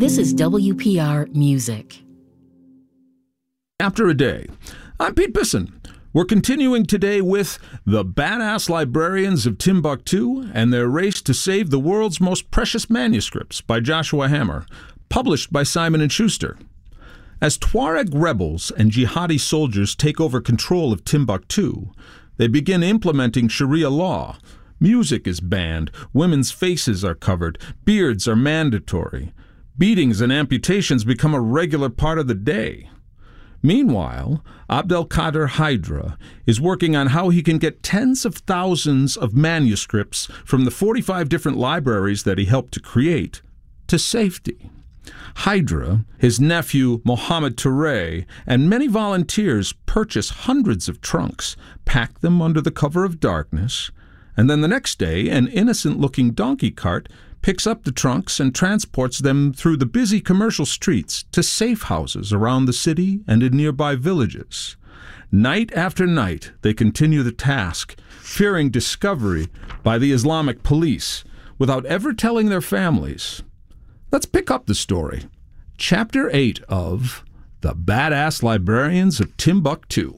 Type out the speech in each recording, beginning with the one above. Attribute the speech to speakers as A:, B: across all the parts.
A: This is WPR Music.
B: After a day, I'm Pete Bisson. We're continuing today with The Badass Librarians of Timbuktu and Their Race to Save the World's Most Precious Manuscripts by Joshua Hammer, published by Simon & Schuster. As Tuareg rebels and jihadi soldiers take over control of Timbuktu, they begin implementing Sharia law. Music is banned, women's faces are covered, beards are mandatory. Beatings and amputations become a regular part of the day. Meanwhile, Abdelkader Hydra is working on how he can get tens of thousands of manuscripts from the 45 different libraries that he helped to create to safety. Hydra, his nephew Mohammed Touré, and many volunteers purchase hundreds of trunks, pack them under the cover of darkness, and then the next day an innocent-looking donkey cart picks up the trunks and transports them through the busy commercial streets to safe houses around the city and in nearby villages. Night after night, they continue the task, fearing discovery by the Islamic police, without ever telling their families. Let's pick up the story. Chapter 8 of The Badass Librarians of Timbuktu.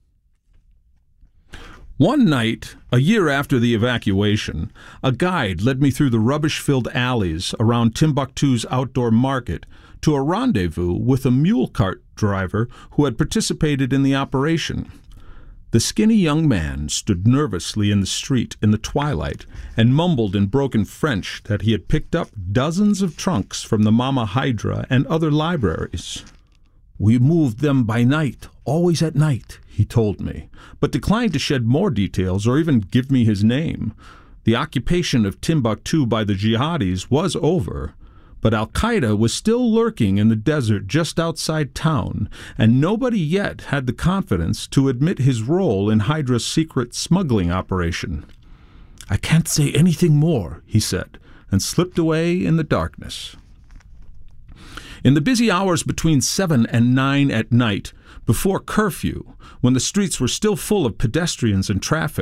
B: One night, a year after the evacuation, a guide led me through the rubbish-filled alleys around Timbuktu's outdoor market to a rendezvous with a mule cart driver who had participated in the operation. The skinny young man stood nervously in the street in the twilight and mumbled in broken French that he had picked up dozens of trunks from the Mama Hydra and other libraries. "We moved them by night, always at night," he told me, but declined to shed more details or even give me his name. The occupation of Timbuktu by the jihadis was over, but Al-Qaeda was still lurking in the desert just outside town, and nobody yet had the confidence to admit his role in Hydra's secret smuggling operation. "I can't say anything more," he said, and slipped away in the darkness. In the busy hours between 7 and 9 at night, before curfew, when the streets were still full of pedestrians and traffic,